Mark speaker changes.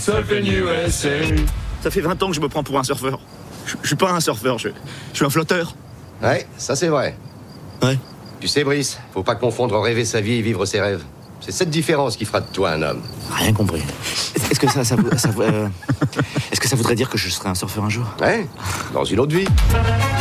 Speaker 1: Surfing USA.
Speaker 2: Ça fait 20 ans que je me prends pour un surfeur. Je suis pas un surfeur, je suis un flotteur.
Speaker 3: Ouais, ça c'est vrai.
Speaker 2: Ouais.
Speaker 3: Tu sais, Brice, faut pas confondre rêver sa vie et vivre ses rêves. C'est cette différence qui fera de toi un homme.
Speaker 2: Rien compris. Est-ce que est-ce que ça voudrait dire que je serai un surfeur un jour?
Speaker 3: Ouais, dans une autre vie.